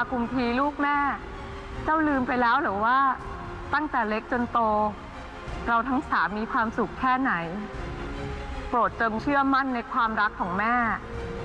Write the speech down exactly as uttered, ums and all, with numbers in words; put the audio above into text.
คุมพีลูกแม่เจ้าลืมไปแล้วหรือว่าตั้งแต่เล็กจนโตเราทั้งสามมีความสุขแค่ไหนโปรดจงเชื่อมั่นในความรักของแม่